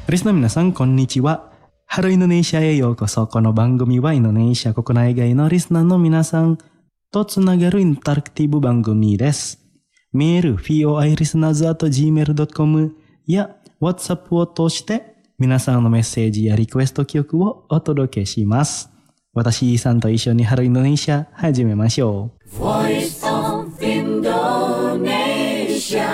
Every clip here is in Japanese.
リスナー皆さん、こんにちは。ハローインドネシアへようこそ。この番組はインドネシア国内外のリスナーの皆さんとつながるインタラクティブ番組です。メール、foilisteners@gmail.com や WhatsApp を通して皆さんのメッセージやリクエスト曲をお届けします。私、イーさんと一緒にハローインドネシア始めましょう。 Voice of Indonesia。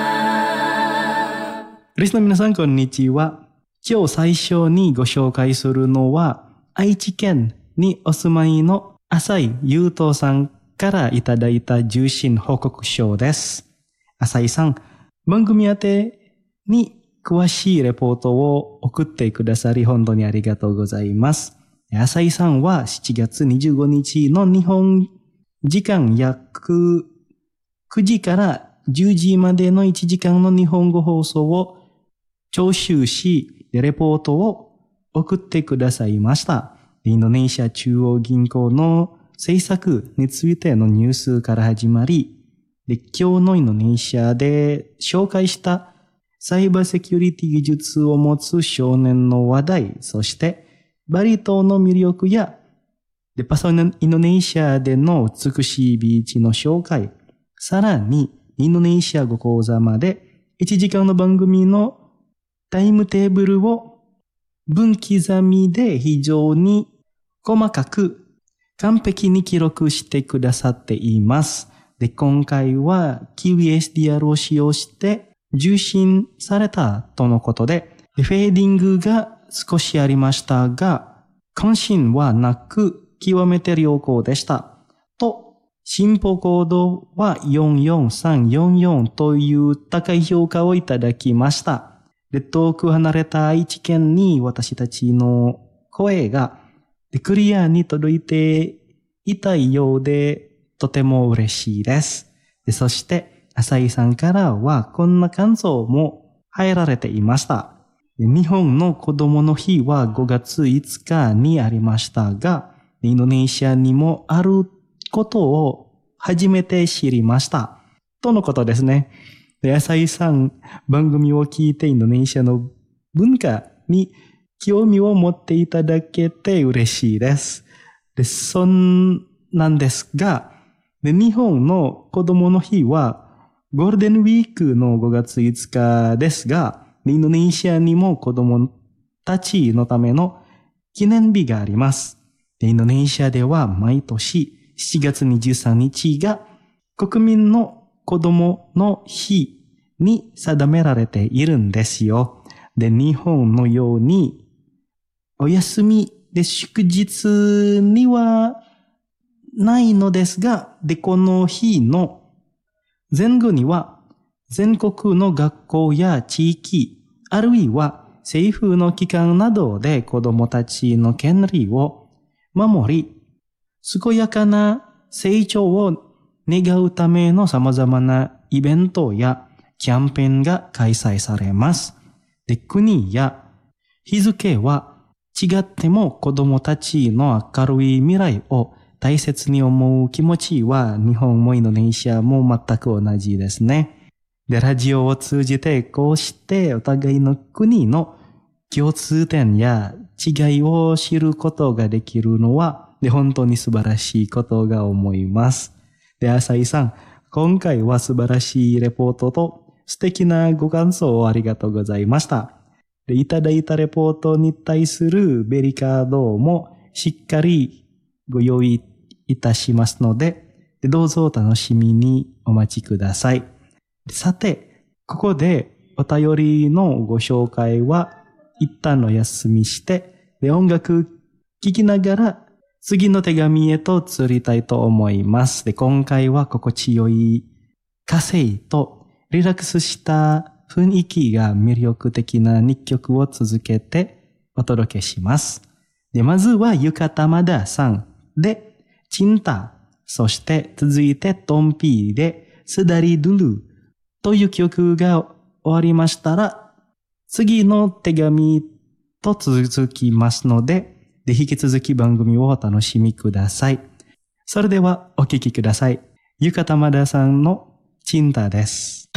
リスナー皆さん、こんにちは。今日最初にご紹介するのは、愛知県にお住まいの浅井優斗さんからいただいた受信報告書です。浅井さん、番組宛てに詳しいレポートを送ってくださり本当にありがとうございます。浅井さんは7月25日の日本時間約9時から10時までの1時間の日本語放送を聴取し、レポートを送ってくださいました。インドネシア中央銀行の政策についてのニュースから始まり、今日のインドネシアで紹介したサイバーセキュリティ技術を持つ少年の話題、そしてバリ島の魅力やパサインドネシアでの美しいビーチの紹介、さらにインドネシア語講座まで1時間の番組のタイムテーブルを分刻みで非常に細かく完璧に記録してくださっています。で、今回は QSDR を使用して受信されたとのことで、フェーディングが少しありましたが、関心はなく極めて良好でした。と、進歩コードは44344という高い評価をいただきました。で、遠く離れた愛知県に私たちの声がクリアに届いていたようでとても嬉しいです。で、そして浅井さんからはこんな感想も入られていました。で、日本の子供の日は5月5日にありましたが、インドネシアにもあることを初めて知りました。とのことですね。で、浅井さん、番組を聞いてインドネシアの文化に興味を持っていただけて嬉しいです。で、そんなんですが、で、日本の子供の日はゴールデンウィークの5月5日ですが、インドネシアにも子供たちのための記念日があります。で、インドネシアでは毎年7月23日が国民の子供の日に定められているんですよ。で、日本のようにお休みで祝日にはないのですが、で、この日の前後には全国の学校や地域、あるいは政府の機関などで子供たちの権利を守り、健やかな成長を願うための様々なイベントやキャンペーンが開催されます。で、国や日付は違っても子供たちの明るい未来を大切に思う気持ちは日本もインドネシアも全く同じですね。で、ラジオを通じてこうしてお互いの国の共通点や違いを知ることができるのは本当に素晴らしいことが思います。で、浅井さん、今回は素晴らしいレポートと素敵なご感想をありがとうございました。で、いただいたレポートに対するベリカードもしっかりご用意いたしますので、どうぞお楽しみにお待ちください。さて、ここでお便りのご紹介は一旦お休みして、で、音楽聴きながら次の手紙へと移りたいと思います。で、今回は心地よい歌声とリラックスした雰囲気が魅力的な2曲を続けてお届けします。で、まずはゆかたまださんでチンタ、そして続いてトンピーでスダリドゥルという曲が終わりましたら、次の手紙と続きますので、引き続き番組をお楽しみください。それではお聴きください。ゆかたまださんのチンタです。